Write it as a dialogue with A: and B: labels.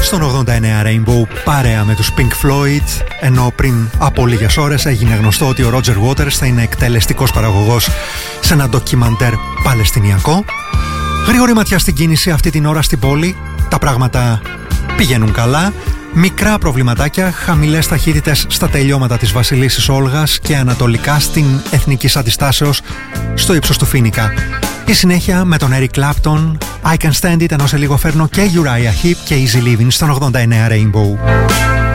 A: Στον 89 Rainbow παρέα με τους Pink Floyd, ενώ πριν από λίγες ώρες έγινε γνωστό ότι ο Roger Waters θα είναι εκτελεστικός παραγωγός σε ένα ντοκιμαντέρ παλαιστινιακό. Γρήγορη ματιά στην κίνηση αυτή την ώρα στην πόλη. Τα πράγματα πηγαίνουν καλά. Μικρά προβληματάκια, χαμηλές ταχύτητες στα τελειώματα της Βασιλίσσης Όλγας και ανατολικά στην Εθνικής Αντιστάσεως στο ύψος του Φοίνικα. Η συνέχεια με τον Eric Clapton, I Can Stand It, ενώ σε λίγο φέρνω και Uriah Heep και Easy Living στον 89 Rainbow.